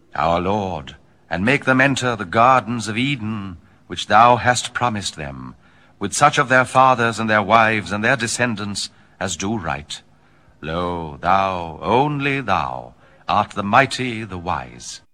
our Lord, and make them enter the gardens of Eden, which thou hast promised them, with such of their fathers and their wives and their descendants as do right. Lo, thou, only thou, art the mighty, the wise.